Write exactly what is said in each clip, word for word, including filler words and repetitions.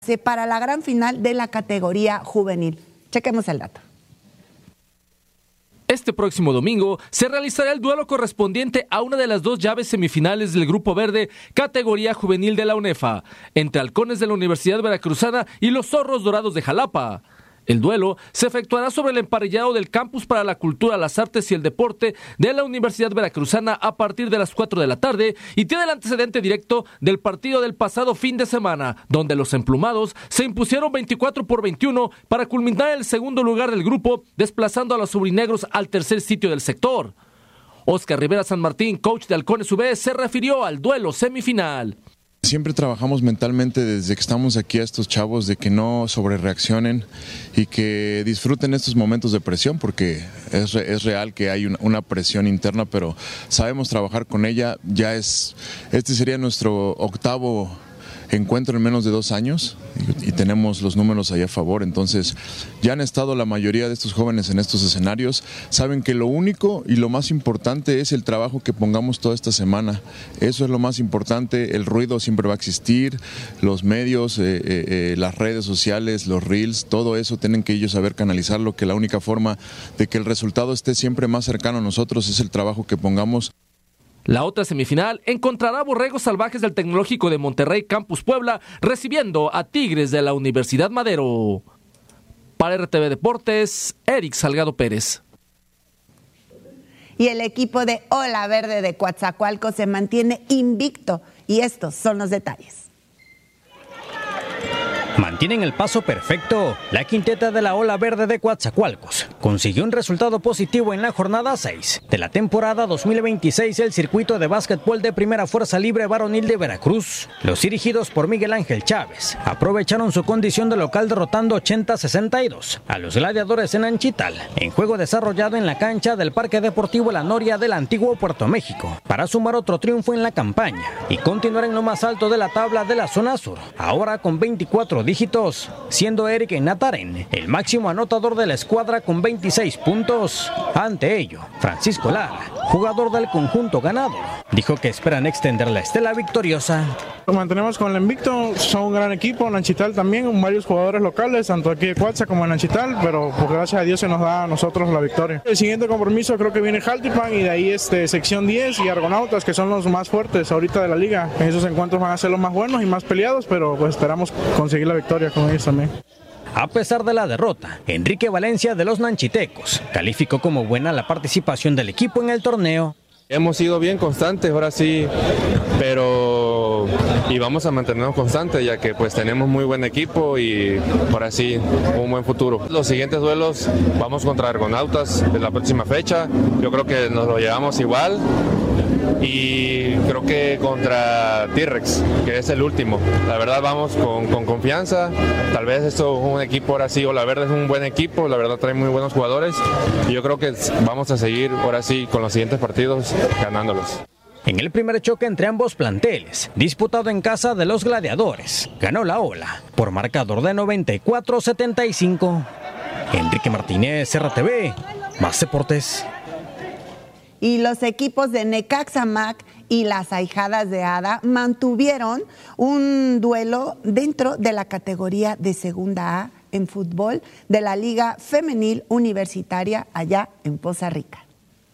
para la gran final de la categoría juvenil. Chequemos el dato. Este próximo domingo se realizará el duelo correspondiente a una de las dos llaves semifinales del Grupo Verde, categoría juvenil de la UNEFA, entre Halcones de la Universidad Veracruzana y los Zorros Dorados de Jalapa. El duelo se efectuará sobre el emparellado del Campus para la Cultura, las Artes y el Deporte de la Universidad Veracruzana a partir de las cuatro de la tarde y tiene el antecedente directo del partido del pasado fin de semana, donde los emplumados se impusieron veinticuatro por veintiuno para culminar el segundo lugar del grupo, desplazando a los aurinegros al tercer sitio del sector. Oscar Rivera San Martín, coach de Halcones U V, se refirió al duelo semifinal. Siempre trabajamos mentalmente desde que estamos aquí a estos chavos de que no sobrereaccionen y que disfruten estos momentos de presión, porque es, es real que hay una, una presión interna, pero sabemos trabajar con ella. Ya es, este sería nuestro octavo encuentro en menos de dos años y, y tenemos los números ahí a favor, entonces ya han estado la mayoría de estos jóvenes en estos escenarios, saben que lo único y lo más importante es el trabajo que pongamos toda esta semana, eso es lo más importante, el ruido siempre va a existir, los medios, eh, eh, eh, las redes sociales, los reels, todo eso tienen que ellos saber canalizarlo, que la única forma de que el resultado esté siempre más cercano a nosotros es el trabajo que pongamos. La otra semifinal encontrará a Borregos Salvajes del Tecnológico de Monterrey Campus Puebla recibiendo a Tigres de la Universidad Madero. Para R T V Deportes, Eric Salgado Pérez. Y el equipo de Ola Verde de Coatzacoalcos se mantiene invicto y estos son los detalles. Mantienen el paso perfecto. La quinteta de la Ola Verde de Coatzacoalcos consiguió un resultado positivo en la jornada seis de la temporada dos mil veintiséis del circuito de básquetbol de Primera Fuerza Libre Varonil de Veracruz. Los dirigidos por Miguel Ángel Chávez aprovecharon su condición de local derrotando ochenta a sesenta y dos a los Gladiadores en Anchital, en juego desarrollado en la cancha del Parque Deportivo La Noria del antiguo Puerto México, para sumar otro triunfo en la campaña y continuar en lo más alto de la tabla de la zona sur, ahora con veinticuatro dígitos, siendo Eric Nataren el máximo anotador de la escuadra con veintiséis puntos. Ante ello, Francisco Lara, jugador del conjunto ganador, dijo que esperan extender la estela victoriosa. Nos mantenemos con el invicto, son un gran equipo, en Anchital también, varios jugadores locales, tanto aquí de Coatza como en Anchital, pero pues, gracias a Dios se nos da a nosotros la victoria. El siguiente compromiso creo que viene Jaltipan y de ahí este, sección diez y Argonautas, que son los más fuertes ahorita de la liga. En esos encuentros van a ser los más buenos y más peleados, pero pues esperamos conseguir la victoria con ellos también. A pesar de la derrota, Enrique Valencia de los Nanchitecos calificó como buena la participación del equipo en el torneo. Hemos sido bien constantes, ahora sí, pero y vamos a mantenernos constantes ya que pues tenemos muy buen equipo y ahora sí un buen futuro. Los siguientes duelos vamos contra Argonautas en la próxima fecha, yo creo que nos lo llevamos igual. Y creo que contra T-Rex, que es el último. La verdad vamos con, con confianza. Tal vez esto es un equipo ahora sí, Ola Verde es un buen equipo, la verdad trae muy buenos jugadores. Y yo creo que vamos a seguir ahora sí con los siguientes partidos ganándolos. En el primer choque entre ambos planteles, disputado en casa de los Gladiadores, ganó la Ola por marcador de noventa y cuatro a setenta y cinco. Enrique Martínez, R T V, Más Deportes. Y los equipos de Necaxa Mac y las Ahijadas de Ada mantuvieron un duelo dentro de la categoría de Segunda A en fútbol de la Liga Femenil Universitaria allá en Poza Rica.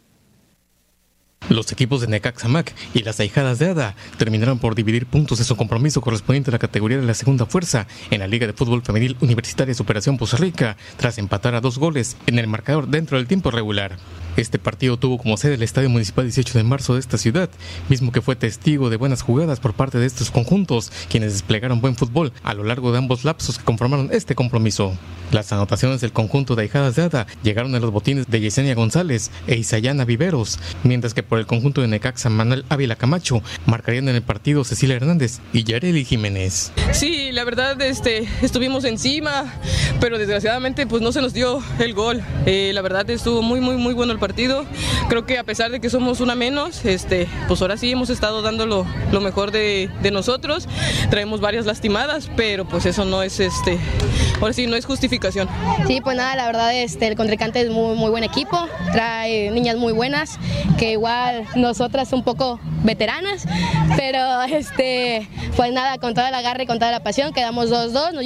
Los equipos de Necaxa Mac y las Ahijadas de Ada terminaron por dividir puntos de su compromiso correspondiente a la categoría de la segunda fuerza en la Liga de Fútbol Femenil Universitaria Superación Poza Rica, tras empatar a dos goles en el marcador dentro del tiempo regular. Este partido tuvo como sede el Estadio Municipal dieciocho de marzo de esta ciudad, mismo que fue testigo de buenas jugadas por parte de estos conjuntos, quienes desplegaron buen fútbol a lo largo de ambos lapsos que conformaron este compromiso. Las anotaciones del conjunto de Ahijadas de Ada llegaron en los botines de Yesenia González e Isayana Viveros, mientras que por el conjunto de Necaxa, Manuel Ávila Camacho marcarían en el partido Cecilia Hernández y Yareli Jiménez. Sí, la verdad este, estuvimos encima, pero desgraciadamente pues no se nos dio el gol. Eh, la verdad estuvo muy muy muy bueno el partido. Creo que a pesar de que somos una menos, este, pues ahora sí hemos estado dando lo, lo mejor de, de nosotros. Traemos varias lastimadas, pero pues eso no es este, ahora sí no es justificación. Sí, pues nada, la verdad este, el contrincante es muy muy buen equipo, trae niñas muy buenas, que igual nosotras un poco veteranas, pero este, pues nada, con toda la garra y con toda la pasión quedamos dos dos.